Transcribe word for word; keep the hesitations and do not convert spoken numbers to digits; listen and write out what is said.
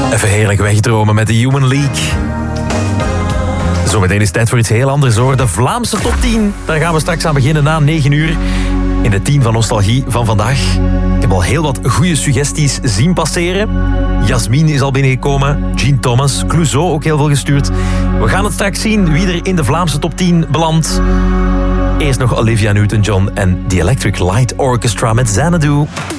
Even heerlijk wegdromen met de Human League. Zometeen is het tijd voor iets heel anders hoor. De Vlaamse top tien. Daar gaan we straks aan beginnen na negen uur. In de tien van Nostalgie van vandaag. Ik heb al heel wat goede suggesties zien passeren. Jasmin is al binnengekomen. Jean Thomas. Clouseau ook heel veel gestuurd. We gaan het straks zien wie er in de Vlaamse top tien belandt. Eerst nog Olivia Newton-John en The Electric Light Orchestra met Xanadu.